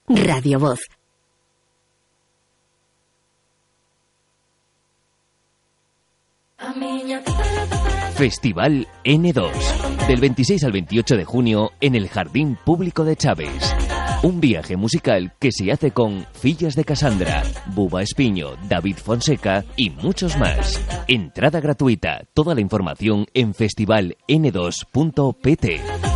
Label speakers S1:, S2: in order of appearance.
S1: Radio Voz.
S2: Festival N2, del 26 al 28 de junio en el Jardín Público de Chaves. Un viaje musical que se hace con Fillas de Cassandra, Buba Espiño, David Fonseca y muchos más. Entrada gratuita. Toda la información en festivaln2.pt.